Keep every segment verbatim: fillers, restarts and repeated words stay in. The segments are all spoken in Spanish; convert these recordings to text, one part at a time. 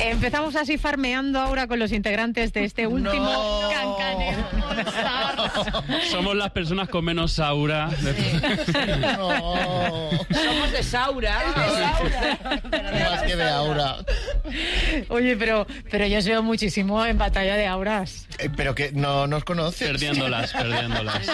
Empezamos así farmeando ahora con los integrantes de este último No. Cancaneo All Stars. Somos las personas con menos aura. No. Somos de Saura. Más que de aura. Oye, pero, pero yo os veo muchísimo en Batalla de Auras. Eh, pero que no nos conoces. Perdiéndolas, perdiéndolas.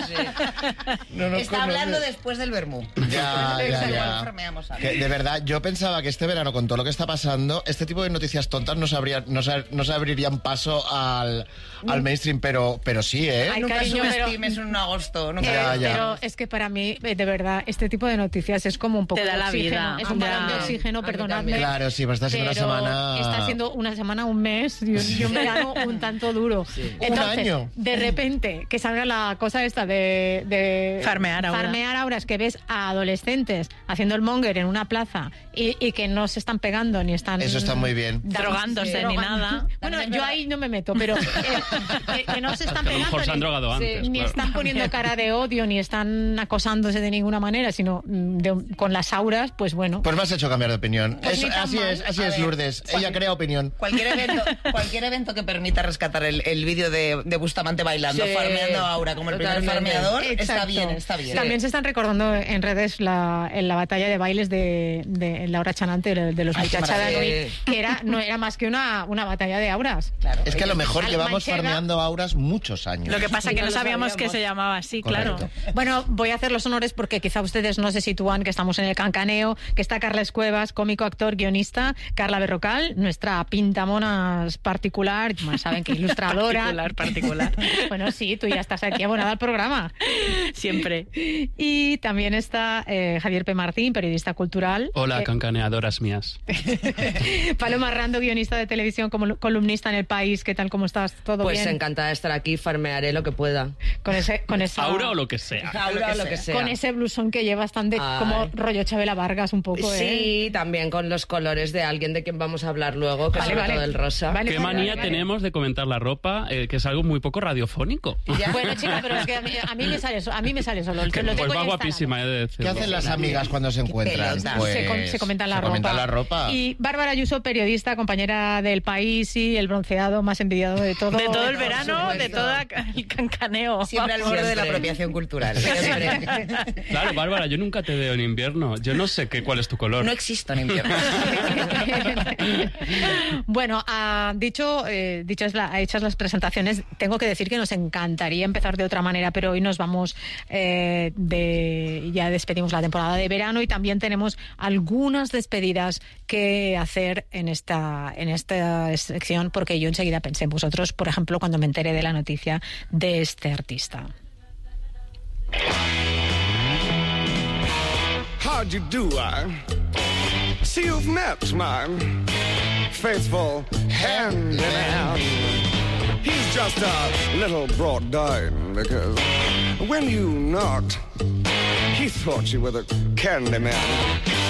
No nos Está conoces. hablando después del vermú. Ya, ya, Igual ya. farmeamos algo. Que, de verdad, yo pensaba que este verano, con todo lo que está pasando, este tipo de noticias tontas no, sabría, no, se, no se abrirían paso al, al mainstream, pero, pero sí, ¿eh? Ay, Nunca cariño, pero- subestimes un agosto. Nunca. Ya, Eh, ya. Pero es que para mí, eh, de verdad, este tipo de noticias es como un poco Te da de la oxígeno. vida. Es un Ya. balón de oxígeno, A mí perdonadme. también. Claro, sí, pues está siendo una pero semana... está siendo una semana, un mes y un, y un verano un tanto duro. Entonces, Un año. de repente, que salga la cosa esta de... de Farmear ahora. Farmear ahora, es que ves a adolescentes haciendo el monger en una plaza y, y que no se están pegando ni están... Eso está muy bien. Drogándose ni nada. Bueno, También es yo verdad. ahí no me meto, pero eh, que, que no se están Que a lo pegando... mejor se han ni- drogado antes. ni claro. están poniendo cara de odio, ni están acosándose de ninguna manera, sino mm, de- con las auras, pues bueno. Pues me has hecho cambiar de opinión. Pues Es- ni tan así mal. es, así A es, ver, Lourdes. Ella crea opinión. Cualquier evento, cualquier evento que permita rescatar el, el vídeo de, de Bustamante bailando, Sí, farmeando a Aura como el primer totalmente. farmeador, está Exacto. bien, está bien. También se están recordando en redes la, en la batalla de bailes de, de Laura Chanante, de, de los Ay, qué Muchachada maravilla. Nui, que era, no era más que una, una batalla de auras. Claro, Es que a lo ellos- mejor Al llevamos Manchega. farmeando auras muchos años. Lo que pasa es que no no lo sabíamos que sabíamos. se llamaba así, claro. Correcto. Bueno, voy a hacer los honores porque quizá ustedes no se sitúan que estamos en el Cancaneo, que está Carles Cuevas, cómico, actor, guionista, Carla Berrocal, nuestra pintamonas particular, más saben que ilustradora. Particular, particular. Bueno, sí, tú ya estás aquí abonada al programa. Siempre. Y también está eh, Javier P. Martín, periodista cultural. Hola, Eh, cancaneadoras mías. Paloma Rando, guionista de televisión, como columnista en El País. ¿Qué tal? ¿Cómo estás? ¿Todo Pues bien? encantada de estar aquí, farmearé lo que pueda. Con ese, con esa, Aura o lo que sea. Aura o lo que sea. con ese blusón que llevas tan de Ay. como rollo Chabela Vargas un poco, ¿eh? Sí, también con los colores de alguien de quien vamos a hablar luego, que Vale, sobre vale. todo el rosa. Vale, ¿Qué vale, manía vale, vale. tenemos de comentar la ropa, eh, que es algo muy poco radiofónico? Bueno, chica, pero es que a mí, a mí me sale so- a mí me sale solo. Lo Que, tengo pues ya va instalado. guapísima, he de ¿Qué decirlo. hacen las amigas cuando se encuentran? pelotas. Pues, se, com- se comentan la se ropa. comentan la ropa. Y Bárbara Ayuso, periodista, compañera del País y el bronceado más envidiado de todo. De todo el Por verano, supuesto. de todo el cancaneo. Siempre al borde de la Siempre. apropiación cultural. Siempre. Claro, Bárbara, yo nunca te veo en invierno. Yo no sé qué, cuál es tu color. No existo en invierno. Bueno, ah, dicho, eh, dichas, la- hechas las presentaciones, tengo que decir que nos encantaría empezar de otra manera, pero hoy nos vamos eh, de, ya despedimos la temporada de verano y también tenemos algunas despedidas que hacer en esta, en esta sección, porque yo enseguida pensé en vosotros, por ejemplo, cuando me enteré de la noticia de este artista. How'd you do? I see you've met my faithful handyman. He's just a little brought down because when you knocked, he thought you were the candy man.